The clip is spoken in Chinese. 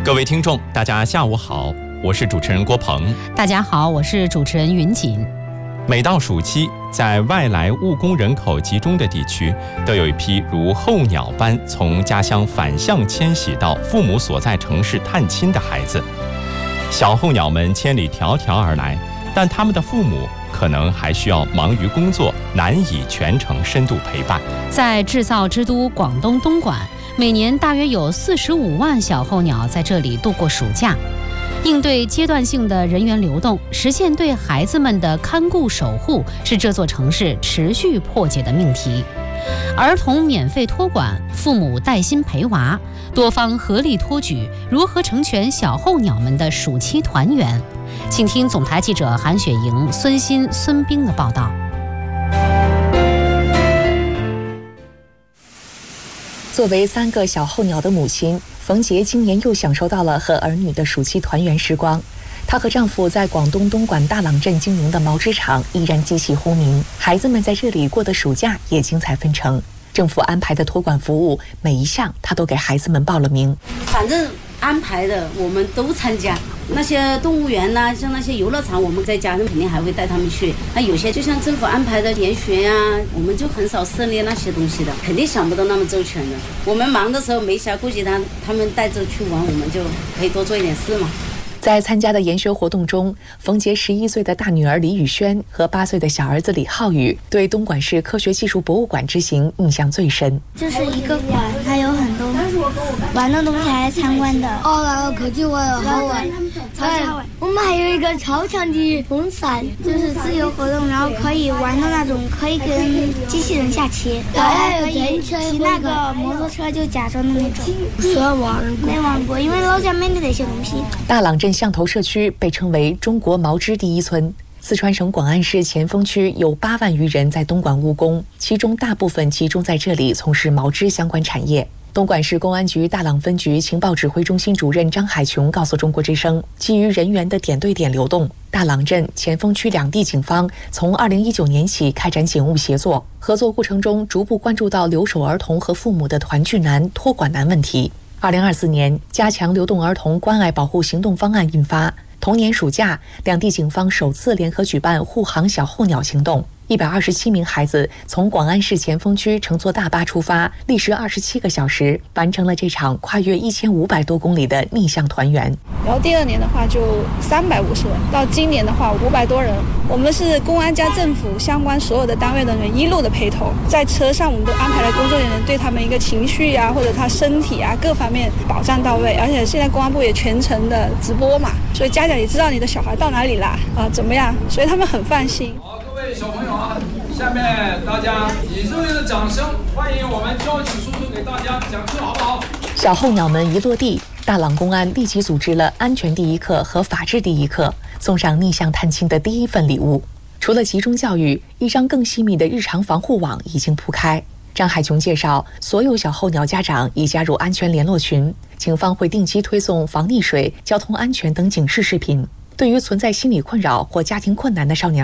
各位听众，大家下午好，我是主持人郭鹏。 大家好，我是主持人云锦。 每到暑期，在外来务工人口集中的地区，都有一批如候鸟般从家乡反向迁徙到父母所在城市探亲的孩子。小候鸟们千里迢迢而来，但他们的父母可能还需要忙于工作，难以全程深度陪伴。 在制造之都广东东莞，每年大约有45万小候鸟在这里度过暑假。应对阶段性的人员流动，实现对孩子们的看顾守护，是这座城市持续破解的命题。儿童免费托管，父母带薪陪娃，多方合力托举，如何成全小候鸟们的暑期团圆？请听总台记者韩雪莹、孙鑫、孙冰的报道。 作为3个小候鸟的母亲，冯杰今年又享受到了和儿女的暑期团圆时光。她和丈夫在广东东莞大朗镇经营的毛织厂依然机器轰鸣，孩子们在这里过的暑假也精彩纷呈。政府安排的托管服务，每一项她都给孩子们报了名。 反正安排的我们都参加。那些动物园呐，像那些游乐场，我们在家人肯定还会带他们去。那有些就像政府安排的研学呀，我们就很少涉猎那些东西的，肯定想不到那么周全的。我们忙的时候没暇顾及他们带着去玩，我们就可以多做一点事嘛。 在参加的研学活动中，冯杰11岁的大女儿李宇轩和8岁的小儿子李浩宇对东莞市科学技术博物馆之行印象最深。 就是一个馆，它有很多玩的东西还参观的。 来了科技馆好玩， 超级好玩。 我们还有一个超强的风扇， 就是自由活动，然后可以玩的那种，可以跟机器人下棋，还可以骑那个摩托车，就假装的那种。没玩过，因为老家没那些东西。 大朗镇象头社区被称为中国毛织第一村。四川省广安市前锋区有8万余人在东莞务工，其中大部分集中在这里从事毛织相关产业。东莞市公安局大朗分局情报指挥中心主任张海琼告诉中国之声，基于人员的点对点流动，大朗镇、前锋区2地警方从2019年起开展警务协作，合作过程中逐步关注到留守儿童和父母的团聚难、托管难问题。2024年，加强流动儿童关爱保护行动方案印发。同年暑假，2地警方首次联合举办护航小候鸟行动。127名孩子从广安市前锋区乘坐大巴出发，历时27个小时，完成了这场跨越1500多公里的逆向团圆。 然后第2年的话就350人，到今年的话500多人。我们是公安加政府相关所有的单位的人一路的陪同，在车上我们都安排了工作人员，对他们一个情绪啊或者他身体啊各方面保障到位。而且现在公安部也全程的直播嘛，所以家长也知道你的小孩到哪里啦怎么样，所以他们很放心。 各位小朋友啊，下面大家以热烈的掌声欢迎我们交警叔叔给大家讲课，好不好？ 小候鸟们一落地，大朗公安立即组织了安全第一课和法治第一课，送上逆向探亲的第一份礼物。除了集中教育，一张更细密的日常防护网已经铺开。张海琼介绍，所有小候鸟家长已加入安全联络群，警方会定期推送防溺水、交通安全等警示视频。对于存在心理困扰或家庭困难的少年